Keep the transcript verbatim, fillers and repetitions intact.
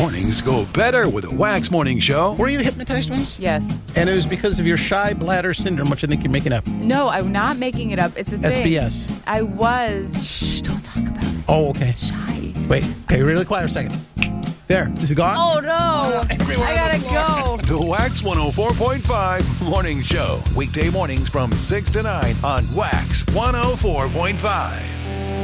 Mornings go better with a Wax Morning Show. Were you hypnotized once? Yes. And it was because of your shy bladder syndrome, which I think you're making up. No, I'm not making it up. It's a S thing. B S. I was. Shh, don't talk about it. Oh, okay. It's shy. Wait. Okay, really quiet for a second. There. Is it gone? Oh, no. I gotta go. The Wax one oh four point five Morning Show. Weekday mornings from six to nine on Wax one oh four point five.